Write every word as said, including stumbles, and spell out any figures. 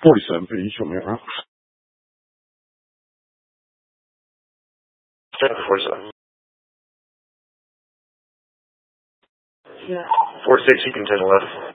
forty-seven, can you show me around? forty-seven. four six, you can ten left.